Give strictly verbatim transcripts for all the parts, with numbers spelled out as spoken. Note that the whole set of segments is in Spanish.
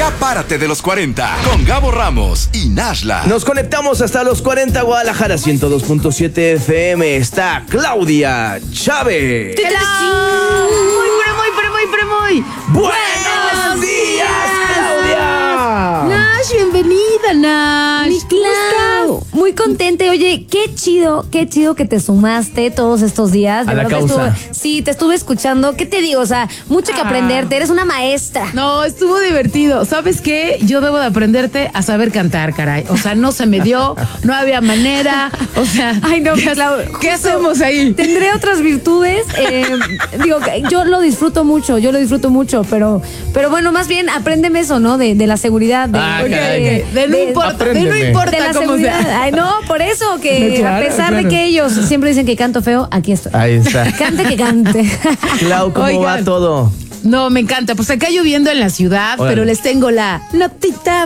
Ya párate de los cuarenta con Gabo Ramos y Nashla. Nos conectamos hasta los cuarenta, Guadalajara, ciento dos punto siete F M. Está Claudia Chávez. ¡Hello! Muy, pero muy, pero muy, pero muy. ¡Buenos días, Claudia! Nash, bienvenida, Nash. Mi Clau, muy contenta. Oye, qué chido, qué chido que te sumaste todos estos días. De A la verdad causa. estuve- sí, te estuve escuchando. ¿Qué te digo? O sea, mucho que Ah. aprenderte. Eres una maestra. No, estuvo divertido. ¿Sabes qué? Yo debo de aprenderte a saber cantar, caray. O sea, no se me dio, no había manera. O sea, Ay, no, ¿qué, Clau, ¿qué justo hacemos ahí? Tendré otras virtudes. eh, digo, que yo lo disfruto mucho, yo lo disfruto mucho, pero, pero bueno, más bien apréndeme eso, ¿no? De, de la seguridad. De, Ah, de- caray. de- De no de- importa, de no apréndeme. importa de la cómo seguridad. sea. Ay, no, por eso que No, claro, a pesar claro. de que ellos siempre dicen que canto feo, aquí estoy. Ahí está. Cante que cante. Clau, ¿cómo Oigan. va todo? No, me encanta. Pues acá lloviendo en la ciudad, Órale. pero les tengo la notita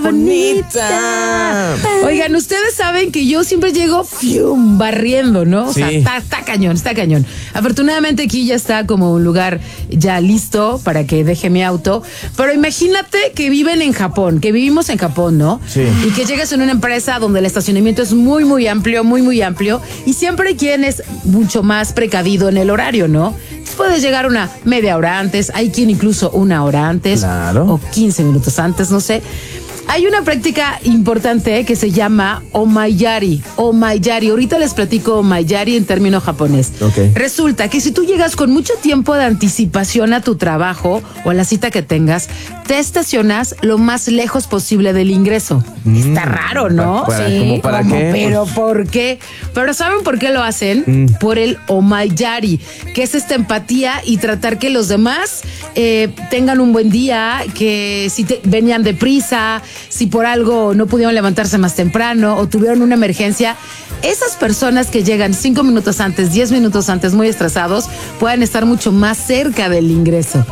bonita. Bonita. Oigan, ustedes saben que yo siempre llego fium, barriendo, ¿no? O sea, Sí. está, está cañón, está cañón. Afortunadamente aquí ya está como un lugar ya listo para que deje mi auto. Pero imagínate que viven en Japón, que vivimos en Japón, ¿no? Sí. Y que llegas en una empresa donde el estacionamiento es muy, muy amplio, muy, muy amplio. Y siempre hay quien es mucho más precavido en el horario, ¿no? Puedes llegar una media hora antes, hay quien incluso una hora antes. Claro. O quince minutos antes, no sé. Hay una práctica importante que se llama omayari. Omayari. Ahorita les platico omayari en término japonés. Ok. Resulta que si tú llegas con mucho tiempo de anticipación a tu trabajo o a la cita que tengas, te estacionas lo más lejos posible del ingreso. Está raro, ¿no? ¿Para- para- cómo para ¿cómo? qué? Pero ¿por qué? Pero ¿saben por qué lo hacen? Mm. Por el omayari, que es esta empatía y tratar que los demás eh, tengan un buen día, que si te, venían deprisa, si por algo no pudieron levantarse más temprano o tuvieron una emergencia, esas personas que llegan cinco minutos antes, diez minutos antes, muy estresados, puedan estar mucho más cerca del ingreso.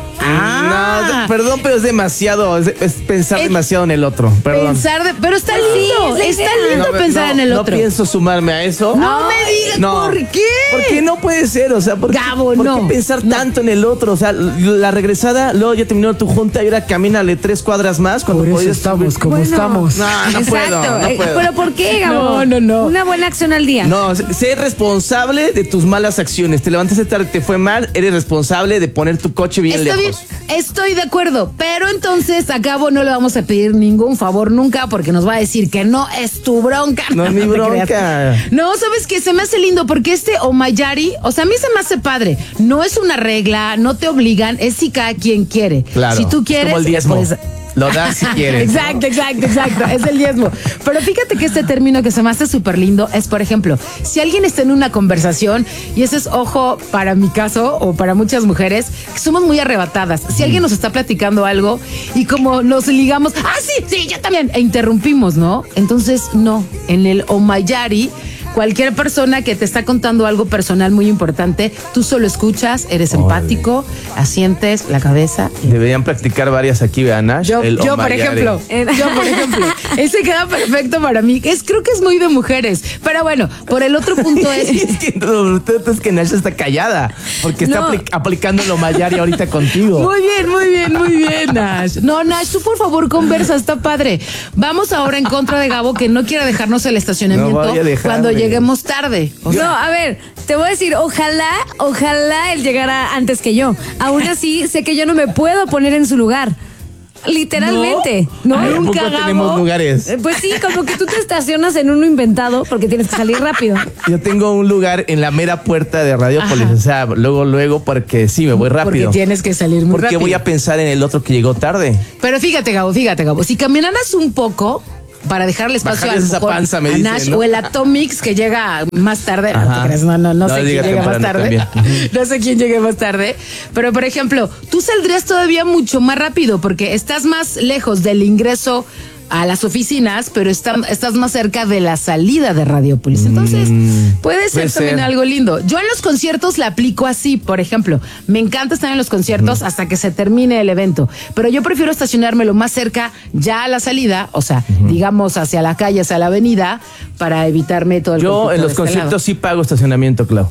No, perdón, pero es demasiado, es, es pensar Es- demasiado en el otro. Perdón. Pensar de, pero está lindo, es la está idea. lindo No, pensar no, en el no otro. pienso sumarme a eso. No me digas, ¿por qué? Porque no puede ser, o sea, ¿por, qué- Gabo, por no. qué pensar No. tanto en el otro? O sea, la regresada, luego ya terminó tu junta y ahora camínale tres cuadras más cuando podías subir. como Bueno, estamos. No, no Exacto. puedo, no Eh, puedo. ¿Pero por qué, Gabo? No, no, no. Una buena acción al día. No, sé responsable de tus malas acciones. Te levantaste tarde, te fue mal, eres responsable de poner tu coche bien Está bien, lejos. estoy de acuerdo, pero entonces a Gabo no le vamos a pedir ningún favor nunca porque nos va a decir que no es tu bronca. No es mi te bronca. creas. No, ¿sabes qué? Se me hace lindo porque este omayari, o sea, a mí se me hace padre. No es una regla, no te obligan, es si cada quien quiere. Claro. Si tú Es quieres, como el diezmo. pues, Lo das si quieres. Exacto, exacto, exacto. Es el diezmo. Pero fíjate que este término que se me hace súper lindo es, por ejemplo, si alguien está en una conversación, y ese es ojo para mi caso o para muchas mujeres, que somos muy arrebatadas. Si alguien nos está platicando algo y como nos ligamos, ah, sí, sí, yo también, e interrumpimos, ¿no? Entonces, no. En el omayari, cualquier persona que te está contando algo personal muy importante, tú solo escuchas, eres empático, asientes la cabeza. Deberían practicar varias aquí, vean, Nash. Yo, El yo por omayare. ejemplo, yo por ejemplo, ese queda perfecto para mí. Es, creo que es muy de mujeres. Pero bueno, por el otro punto es. Es que, no, es que Nash está callada porque está No. apli- aplicando lo Mayari ahorita contigo. Muy bien, muy bien, muy bien, Nash. No, Nash, tú por favor conversa, está padre. Vamos ahora en contra de Gabo que no quiere dejarnos el estacionamiento No voy a dejarme. cuando lleguemos tarde. O sea, No, a ver, te voy a decir, ojalá, ojalá él llegara antes que yo. Aún así, sé que yo no me puedo poner en su lugar. Literalmente. No, Ay, ¿a poco nunca, Gabo? tenemos lugares? Eh, Pues sí, como que tú te estacionas en uno inventado porque tienes que salir rápido. Yo tengo un lugar en la mera puerta de Radiopolis, Ajá. o sea, luego, luego, porque sí, me voy porque rápido. tienes que salir muy Porque rápido. voy a pensar en el otro que llegó tarde. Pero fíjate, Gabo, fíjate, Gabo. Si caminaras un poco para dejarle espacio Bajarles a, esa lo mejor panza, me a dicen, Nash ¿no? o el Atomix que llega más tarde. No Ajá. te creas, no, no, no, No, sé quién llega llega más temprano tarde. también. No sé quién llegue más tarde. Pero, por ejemplo, tú saldrías todavía mucho más rápido porque estás más lejos del ingreso a las oficinas, pero está- estás más cerca de la salida de Radiopolis. Entonces, puede ser puede también ser. algo lindo. Yo en los conciertos la aplico así, por ejemplo. Me encanta estar en los conciertos hasta que se termine el evento, pero yo prefiero estacionarme lo más cerca ya a la salida, o sea, digamos hacia la calle, hacia la avenida, para evitarme todo el Yo conflicto en de los este conciertos lado. sí pago estacionamiento, Clau.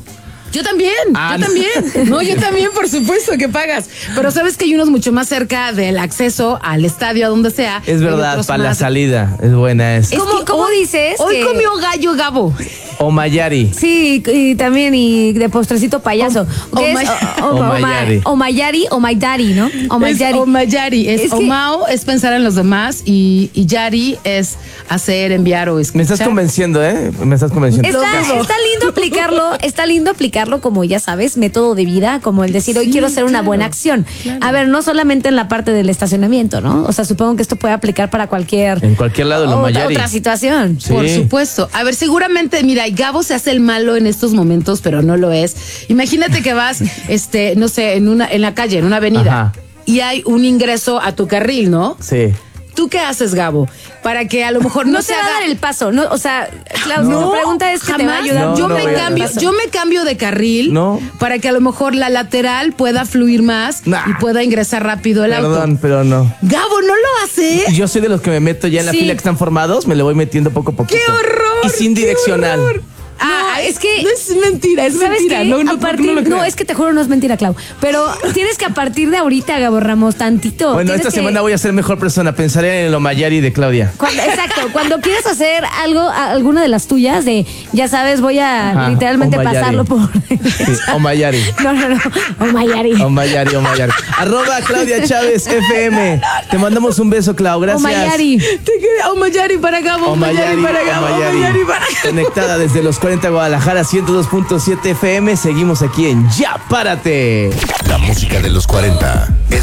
Yo también, Ah, yo no. también. No, yo también, por supuesto que pagas. Pero sabes que hay unos mucho más cerca del acceso al estadio, a donde sea. Es y verdad, otros para la más- salida. Es buena esa. Es ¿Cómo- que, ¿cómo hoy- dices Hoy que- comió gallo Gabo. O Mayari. Sí, y también y de postrecito payaso. O- ¿Qué o es? may- O, o, o o ma- mayari. o mayari o my daddy, ¿no? O my Es daddy. Omayari. Es, Es que- Omao es pensar en los demás y, y Yari es hacer, enviar o escuchar. Me estás convenciendo, ¿eh? Me estás convenciendo. Está, dudo. está lindo aplicarlo, está lindo aplicarlo como ya sabes, método de vida, como el decir hoy Sí, quiero hacer una claro, buena acción. claro. A ver, no solamente en la parte del estacionamiento, ¿no? O sea, supongo que esto puede aplicar para cualquier En cualquier lado, lo otra, Mayari. otra situación. Sí. Por supuesto. A ver, seguramente, mira, y Gabo se hace el malo en estos momentos, pero no lo es. Imagínate que vas, este, no sé, en una, en la calle, en una avenida, Ajá. y hay un ingreso a tu carril, ¿no? Sí. ¿Tú qué haces, Gabo? Para que a lo mejor no, No, se te va a haga... dar el paso, no, o sea, Klaus, No, la pregunta es que te va a jamás. ayudar. No, yo no me voy a cambio, dar. yo me cambio de carril No. para que a lo mejor la lateral pueda fluir más Nah. y pueda ingresar rápido el Perdón, auto. pero no. Gabo, ¿no lo hace? Yo soy de los que me meto ya en la Sí. fila que están formados, me le voy metiendo poco a poquito. ¡Qué horror! Y sin qué direccional. horror! Ah, No, es que- No es mentira, es ¿Sabes mentira. qué? No, no, a partir, no, lo no, creas. es que te juro, no es mentira, Clau. Pero tienes que a partir de ahorita, Gabo Ramos, tantito. Bueno, tienes esta que- semana voy a ser mejor persona. Pensaré en lo Mayari de Claudia. Cuando- exacto, cuando quieras hacer algo, a- alguna de las tuyas, de ya sabes, voy a Ajá, literalmente o Mayari. pasarlo por. Sí, o Mayari. No, no, no. O Mayari. O Mayari, o Mayari. Arroba Claudia Chávez F M. Te mandamos un beso, Clau. Gracias. O Mayari. Te quería, oh, Mayari para Gabo, O oh, Mayari Mayari, para o Gabo, oh, Mayari. Mayari para Gabo. Conectada desde los cuarenta Guadalajara, ciento dos punto siete F M. Seguimos aquí en Ya Párate. La música de los cuarenta.